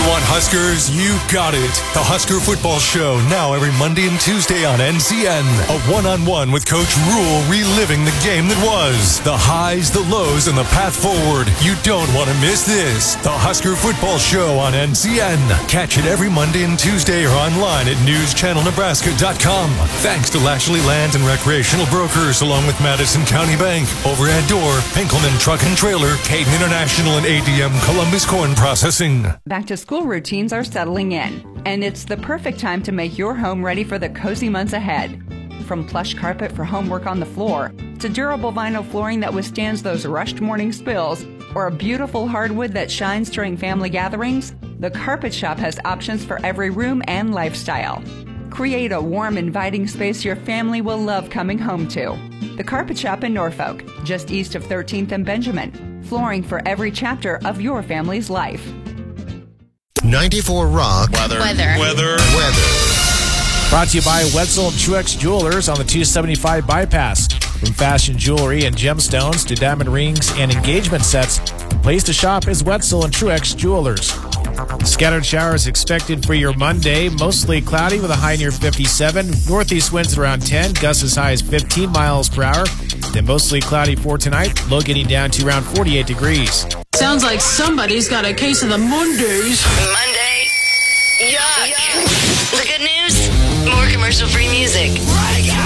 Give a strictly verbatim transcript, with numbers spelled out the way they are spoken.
want Huskers? You got it. The Husker Football Show, now every Monday and Tuesday on N C N. A one-on-one with Coach Rule, reliving the game that was. The highs, the lows, and the path forward. You don't want to miss this. The Husker Football Show on N C N. Catch it every Monday and Tuesday or online at news channel nebraska dot com. Thanks to Lashley Land and Recreational Brokers, along with Madison County Bank, Overhead Door, Pinkelman Truck and Trailer, Caden International, and A D M Columbus Corn Processing. Back to school routines are settling in, and it's the perfect time to make your home ready for the cozy months ahead. From plush carpet for homework on the floor, to durable vinyl flooring that withstands those rushed morning spills, or a beautiful hardwood that shines during family gatherings, the Carpet Shop has options for every room and lifestyle. Create a warm, inviting space your family will love coming home to. The Carpet Shop in Norfolk, just east of thirteenth and Benjamin. Flooring for every chapter of your family's life. ninety-four Rock. Weather. Weather. Weather. Weather. Brought to you by Wetzel and Truex Jewelers on the two seventy-five bypass. From fashion jewelry and gemstones to diamond rings and engagement sets, the place to shop is Wetzel and Truex Jewelers. Scattered showers expected for your Monday. Mostly cloudy with a high near fifty-seven. Northeast winds around ten. Gusts as high as fifteen miles per hour. Then mostly cloudy for tonight. Low getting down to around forty-eight degrees. Sounds like somebody's got a case of the Mondays. Monday. Yuck. The good news? More commercial-free music.